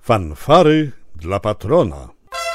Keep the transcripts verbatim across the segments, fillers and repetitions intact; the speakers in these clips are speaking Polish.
Fanfary dla patrona.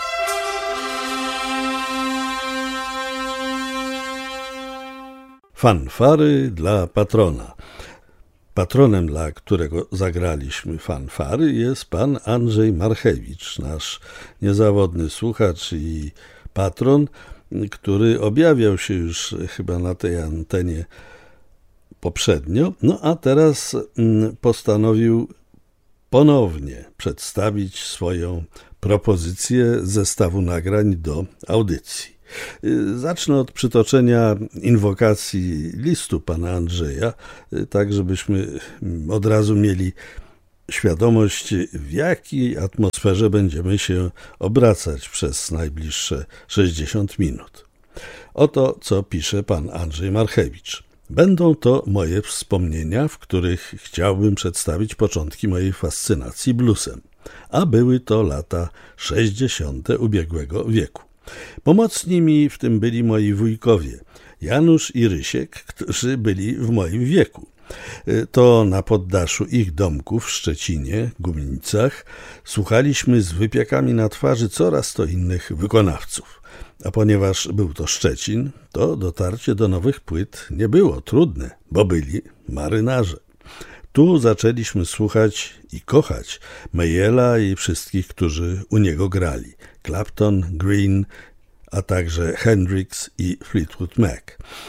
Fanfary dla patrona. Patronem, dla którego zagraliśmy fanfary, jest pan Andrzej Marchewicz, nasz niezawodny słuchacz i patron, który objawiał się już chyba na tej antenie poprzednio, no a teraz postanowił ponownie przedstawić swoją propozycję zestawu nagrań do audycji. Zacznę od przytoczenia inwokacji listu pana Andrzeja, tak żebyśmy od razu mieli świadomość, w jakiej atmosferze będziemy się obracać przez najbliższe sześćdziesiąt minut. Oto co pisze pan Andrzej Marchewicz. Będą to moje wspomnienia, w których chciałbym przedstawić początki mojej fascynacji bluesem, a były to lata sześćdziesiąte ubiegłego wieku. Pomocni mi w tym byli moi wujkowie, Janusz i Rysiek, którzy byli w moim wieku. To na poddaszu ich domku w Szczecinie, Gumienicach, słuchaliśmy z wypiekami na twarzy coraz to innych wykonawców. A ponieważ był to Szczecin, to dotarcie do nowych płyt nie było trudne, bo byli marynarze. Tu zaczęliśmy słuchać i kochać Mayella i wszystkich, którzy u niego grali. Clapton, Green, a także Hendrix i Fleetwood Mac.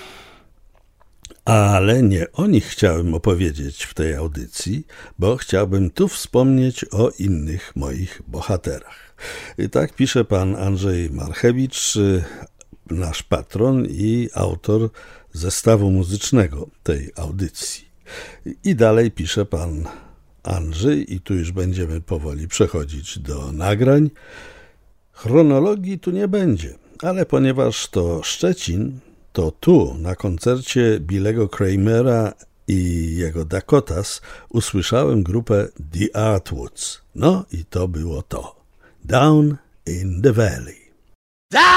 Ale nie o nich chciałem opowiedzieć w tej audycji, bo chciałbym tu wspomnieć o innych moich bohaterach. I tak pisze pan Andrzej Marchewicz, nasz patron i autor zestawu muzycznego tej audycji. I dalej pisze pan Andrzej, i tu już będziemy powoli przechodzić do nagrań. Chronologii tu nie będzie, ale ponieważ to Szczecin, to tu na koncercie Billego Kramera i jego Dakotas usłyszałem grupę The Artwoods. No i to było to. Down in the Valley.